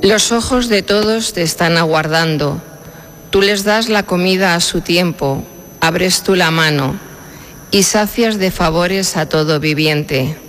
Los ojos de todos te están aguardando. Tú les das la comida a su tiempo, abres tú la mano y sacias de favores a todo viviente.